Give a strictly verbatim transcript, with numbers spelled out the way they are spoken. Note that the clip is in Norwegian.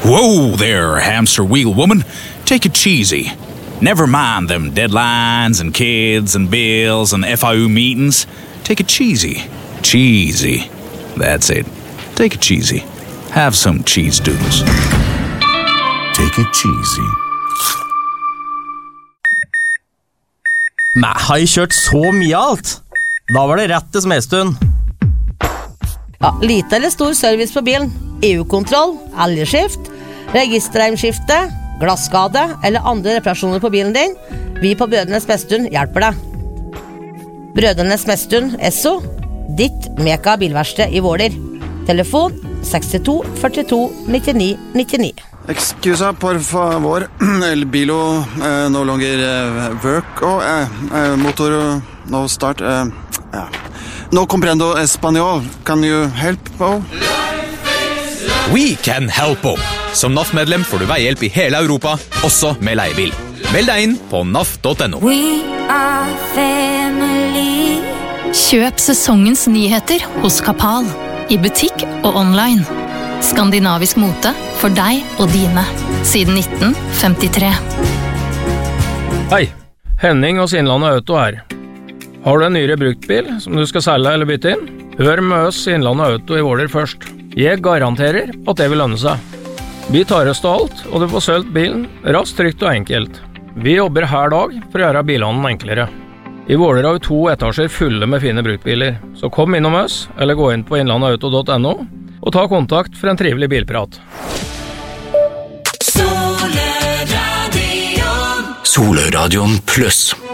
Whoa there, hamster wheel woman. Take it cheesy. Never mind them deadlines and kids and bills and F I U meetings. Take it cheesy. Cheesy. That's it. Take it cheesy. Have some cheese doodles. Take it cheesy. Nei, har jeg kjørt så mye alt? Da var det rett til smedstund. Ja, lite eller stor service på bilen. E U-kontroll, elgskift, registerheimskifte, glasskade eller andre reparasjoner på bilen din. Vi på Brødrenes Smedstund hjelper deg. Brødrenes Smedstund, Esso, ditt meka bilverksted i Våler. Telefon sekstito førtito nittini nittini. Excusa, por favor. El bilo eh, no longer eh, work. Oh, eh, eh, motor no start. Eh, ja. No comprendo español. Can you help? Oh? We can help. Som N A F-medlem får du veihjelp i hele Europa, også med leiebil. Meld deg inn på N A F punktum no. We are family. Kjøp sesongens nyheter hos Kapal. I butikk og online. Skandinavisk mote for deg og dine. Siden nitten femtitre. Hei, Henning hos Innlandet Auto her. Har du en nyere bruktbil som du skal selge eller bytte inn? Hør med oss Innlandet Auto i Våler først. Jeg garanterer at det vil lønne seg. Vi tar oss til alt, og du får solgt bilen raskt, trygt og enkelt. Vi jobber her dag for å gjøre bilene enklere. I Våler har vi to etasjer fulle med fine bruktbiler, så kom innom oss, eller gå inn på innlandauto punktum no, og ta kontakt for en trivelig bilprat. Solradion Pluss.